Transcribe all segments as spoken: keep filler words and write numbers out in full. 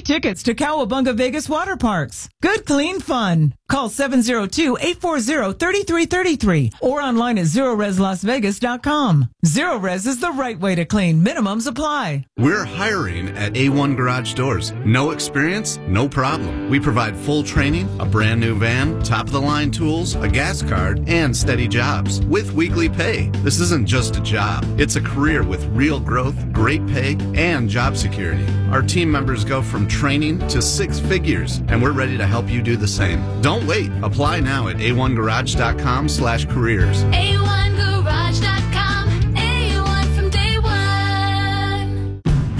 free tickets to Cowabunga Vegas water parks. Good, clean fun. Call seven oh two, eight four zero, three three three three or online at zero res las vegas dot com. Zero Res is the right way to clean. Minimums apply. We're hiring at A one Garage Doors. No experience? No problem. We provide full training, a brand new van, top-of-the-line tools, a gas card, and steady jobs with weekly pay. This isn't just a job. It's a career with real growth, great pay, and job security. Our team members go from training to six figures, and we're ready to help you do the same. Don't wait. Apply now at a one garage dot com slash careers. A one garage dot com. A one from day one.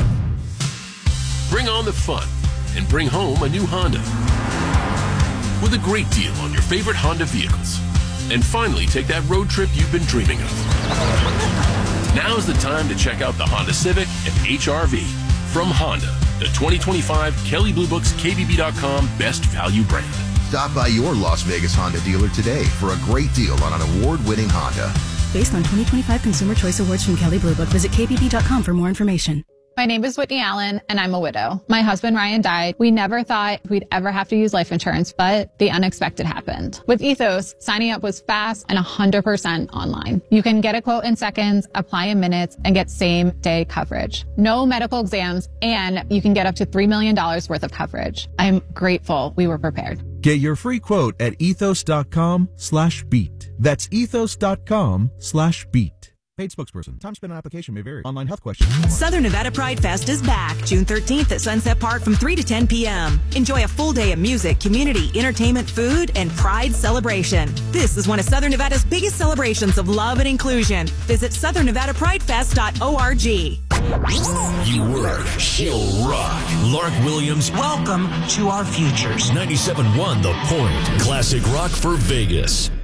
Bring on the fun and bring home a new Honda with a great deal on your favorite Honda vehicles. And finally take that road trip you've been dreaming of. Now's the time to check out the Honda Civic and H R V from Honda, the twenty twenty-five Kelley Blue Book's K B B dot com Best Value brand. Stop by your Las Vegas Honda dealer today for a great deal on an award-winning Honda. Based on twenty twenty-five Consumer Choice Awards from Kelley Blue Book, visit K B B dot com for more information. My name is Whitney Allen, and I'm a widow. My husband, Ryan, died. We never thought we'd ever have to use life insurance, but the unexpected happened. With Ethos, signing up was fast and one hundred percent online. You can get a quote in seconds, apply in minutes, and get same-day coverage. No medical exams, and you can get up to three million dollars worth of coverage. I'm grateful we were prepared. Get your free quote at ethos dot com slash beat. That's ethos dot com slash beat. Paid spokesperson. Time spent on application may vary. Online health questions. Southern Nevada Pride Fest is back June thirteenth at Sunset Park from three to ten p.m. Enjoy a full day of music, community, entertainment, food, and pride celebration. This is one of Southern Nevada's biggest celebrations of love and inclusion. Visit southern nevada pride fest dot org. You were She'll Rock. Lark Williams. Welcome to our futures. ninety-seven point one The Point. Classic rock for Vegas.